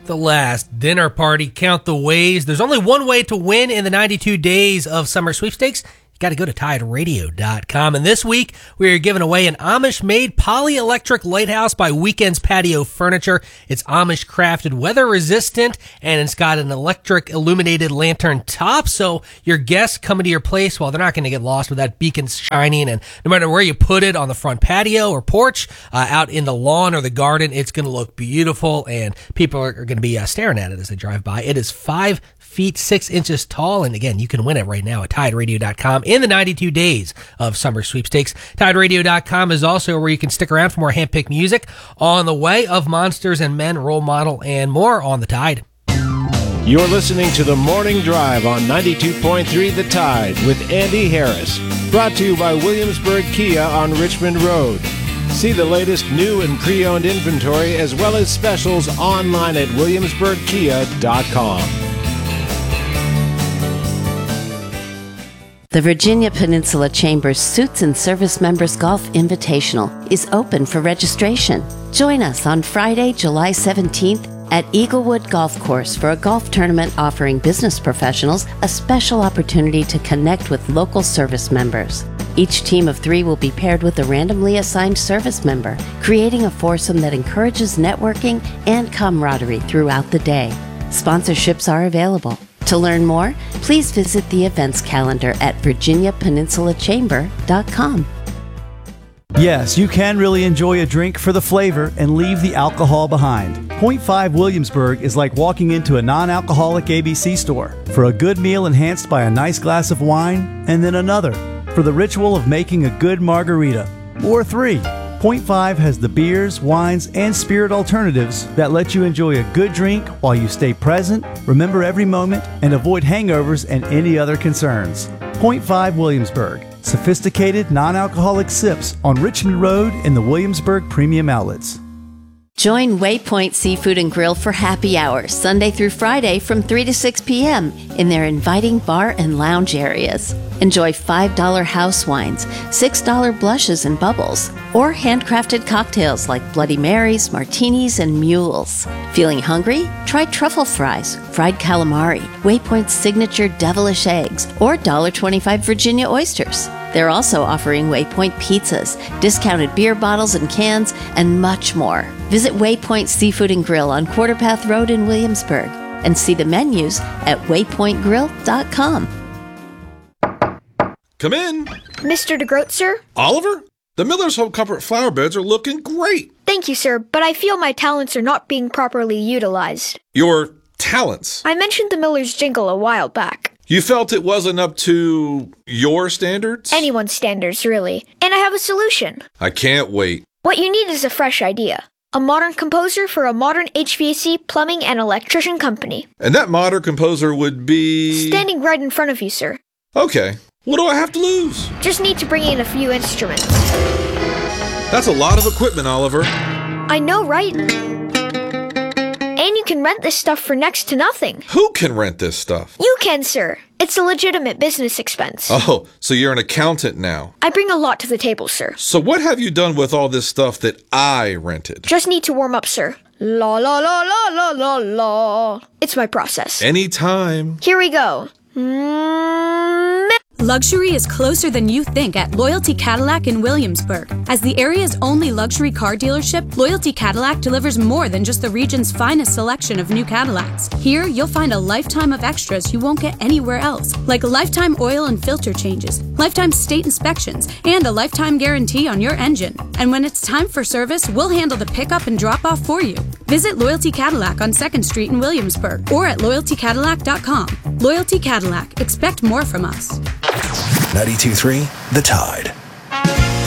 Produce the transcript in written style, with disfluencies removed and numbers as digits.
The last dinner party, count the ways. There's only one way to win in the 92 days of summer sweepstakes. You got to go to TideRadio.com. And this week, we are giving away an Amish-made poly-electric lighthouse by Weekends Patio Furniture. It's Amish-crafted, weather-resistant, and it's got an electric illuminated lantern top. So your guests coming to your place, well, they're not going to get lost with that beacon shining. And no matter where you put it, on the front patio or porch, out in the lawn or the garden, it's going to look beautiful. And people are going to be staring at it as they drive by. It is 5 feet 6 inches tall, and again, you can win it right now at TideRadio.com in the 92 days of summer sweepstakes. TideRadio.com is also where you can stick around for more handpicked music on the way of Monsters and Men, Role Model, and more on the Tide. You're listening to The Morning Drive on 92.3 The Tide with Andy Harris. Brought to you by Williamsburg Kia on Richmond Road. See the latest new and pre-owned inventory as well as specials online at williamsburgkia.com. The Virginia Peninsula Chamber's Suits and Service Members Golf Invitational is open for registration. Join us on Friday, July 17th at Eaglewood Golf Course for a golf tournament offering business professionals a special opportunity to connect with local service members. Each team of 3 will be paired with a randomly assigned service member, creating a foursome that encourages networking and camaraderie throughout the day. Sponsorships are available. To learn more, please visit the events calendar at virginiapeninsulachamber.com. Yes, you can really enjoy a drink for the flavor and leave the alcohol behind. Point 5 Williamsburg is like walking into a non-alcoholic ABC store for a good meal enhanced by a nice glass of wine and then another for the ritual of making a good margarita, or 3. Point 5 has the beers, wines, and spirit alternatives that let you enjoy a good drink while you stay present, remember every moment, and avoid hangovers and any other concerns. Point 5 Williamsburg. Sophisticated, non-alcoholic sips on Richmond Road in the Williamsburg Premium Outlets. Join Waypoint Seafood and Grill for happy hour, Sunday through Friday from 3 to 6 p.m. in their inviting bar and lounge areas. Enjoy $5 house wines, $6 blushes and bubbles, or handcrafted cocktails like Bloody Marys, martinis, and mules. Feeling hungry? Try truffle fries, fried calamari, Waypoint's signature devilish eggs, or $1.25 Virginia oysters. They're also offering Waypoint pizzas, discounted beer bottles and cans, and much more. Visit Waypoint Seafood and Grill on Quarterpath Road in Williamsburg and see the menus at waypointgrill.com. Come in. Mr. DeGroat, sir? Oliver? The Miller's Hope Comfort flower beds are looking great. Thank you, sir, but I feel my talents are not being properly utilized. Your talents? I mentioned the Miller's jingle a while back. You felt it wasn't up to your standards? Anyone's standards, really. And I have a solution. I can't wait. What you need is a fresh idea. A modern composer for a modern HVAC, plumbing, and electrician company. And that modern composer would be... standing right in front of you, sir. Okay. What do I have to lose? Just need to bring in a few instruments. That's a lot of equipment, Oliver. I know, right? And you can rent this stuff for next to nothing. Who can rent this stuff? You can, sir. It's a legitimate business expense. Oh, so you're an accountant now. I bring a lot to the table, sir. So what have you done with all this stuff that I rented? Just need to warm up, sir. La la la la la la la. It's my process. Anytime. Here we go. Luxury is closer than you think at Loyalty Cadillac in Williamsburg. As the area's only luxury car dealership, Loyalty Cadillac delivers more than just the region's finest selection of new Cadillacs. Here, you'll find a lifetime of extras you won't get anywhere else, like lifetime oil and filter changes, lifetime state inspections, and a lifetime guarantee on your engine. And when it's time for service, we'll handle the pickup and drop-off for you. Visit Loyalty Cadillac on 2nd Street in Williamsburg or at loyaltycadillac.com. Loyalty Cadillac. Expect more from us. 92.3 The Tide.